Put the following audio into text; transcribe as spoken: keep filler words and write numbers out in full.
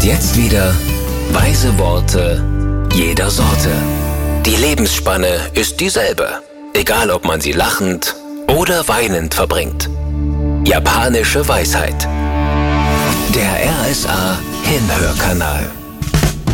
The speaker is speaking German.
jetzt wieder weise Worte jeder Sorte. Die Lebensspanne ist dieselbe, egal ob man sie lachend oder weinend verbringt. Japanische Weisheit. Der R S A Hinhörkanal.